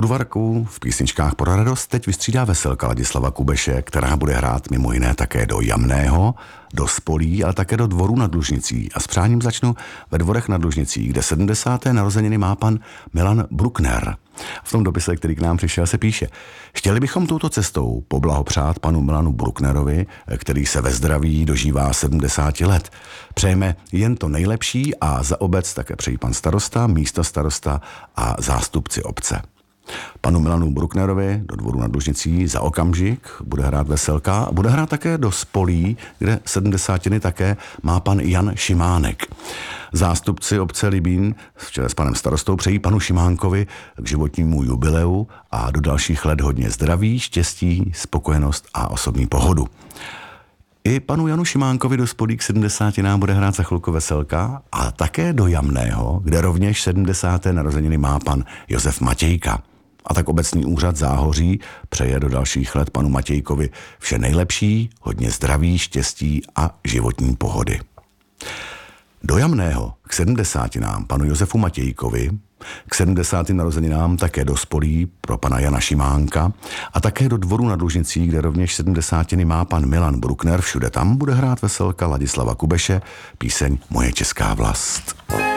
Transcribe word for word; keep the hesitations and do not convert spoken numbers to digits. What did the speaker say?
Budvarku v písničkách pro radost teď vystřídá veselka Ladislava Kubeše, která bude hrát mimo jiné také do Jamného, do Spolí, ale také do Dvorů nad Lužnicí. A s přáním začnu ve Dvorech nad Lužnicí, kde sedmdesáté narozeniny má pan Milan Bruckner. V tom dopise, který k nám přišel, se píše: chtěli bychom touto cestou poblahopřát panu Milanu Brucknerovi, který se ve zdraví dožívá sedmdesáti let. Přejeme jen to nejlepší a za obec také přejí pan starosta, místostarosta a zástupci obce. Panu Milanu Brucknerovi do Dvoru nad Lužnicí za okamžik bude hrát veselka a bude hrát také do Spolí, kde sedmdesátiny také má pan Jan Šimánek. Zástupci obce Libín v čele s panem starostou přejí panu Šimánkovi k životnímu jubileu a do dalších let hodně zdraví, štěstí, spokojenost a osobní pohodu. I panu Janu Šimánkovi do Spolí k sedmdesátinám bude hrát za chvilku veselka a také do Jamného, kde rovněž sedmdesáté narozeniny má pan Josef Matějka. A tak obecní úřad Záhoří přeje do dalších let panu Matějkovi vše nejlepší, hodně zdraví, štěstí a životní pohody. Do Jamného k sedmdesátinám panu Josefu Matějkovi, k sedmdesátým narozeninám také do Spolí pro pana Jana Šimánka a také do Dvoru nad Lužnicí, kde rovněž sedmdesátiny má pan Milan Bruckner. Všude tam bude hrát veselka Ladislava Kubeše, píseň Moje česká vlast.